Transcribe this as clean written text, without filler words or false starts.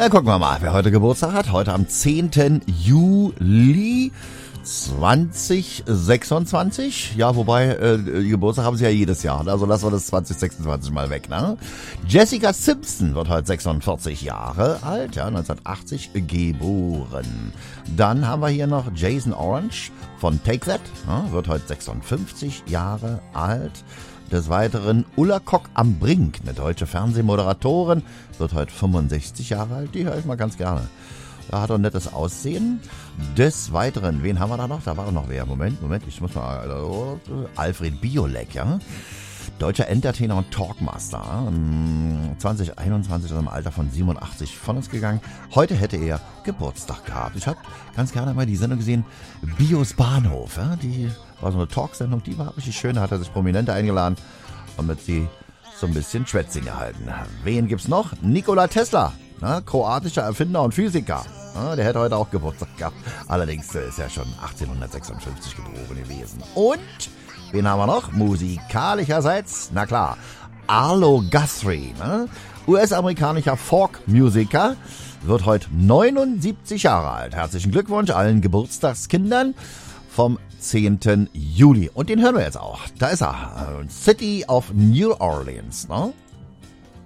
Na, gucken wir mal, wer heute Geburtstag hat. Heute am 10. Juli 2026. Ja, wobei, Geburtstag haben sie ja jedes Jahr. Also lassen wir das 2026 mal weg, ne? Jessica Simpson wird heute 46 Jahre alt, ja, 1980 geboren. Dann haben wir hier noch Jason Orange von Take That, ja, wird heute 56 Jahre alt. Des Weiteren Ulla Kock am Brink, eine deutsche Fernsehmoderatorin, wird heute 65 Jahre alt. Die höre ich mal ganz gerne. Da hat er ein nettes Aussehen. Des Weiteren, wen haben wir da noch? Da war doch noch wer. Moment, ich muss mal... Alfred Biolek, ja? Deutscher Entertainer und Talkmaster. 2021 ist er im Alter von 87 von uns gegangen. Heute hätte er Geburtstag gehabt. Ich habe ganz gerne mal die Sendung gesehen, Bios Bahnhof. Ja? Die war so eine Talksendung, die war richtig schön. Da hat er sich Prominente eingeladen und mit sie so ein bisschen Schwätzchen gehalten. Wen gibt's noch? Nikola Tesla, ne? Kroatischer Erfinder und Physiker. Ja, der hätte heute auch Geburtstag gehabt. Allerdings ist er schon 1856 geboren gewesen. Und wen haben wir noch? Musikalischerseits, na klar, Arlo Guthrie, ne? US-amerikanischer Folk-Musiker, wird heute 79 Jahre alt. Herzlichen Glückwunsch allen Geburtstagskindern vom 10. Juli. Und den hören wir jetzt auch. Da ist er. City of New Orleans, ne?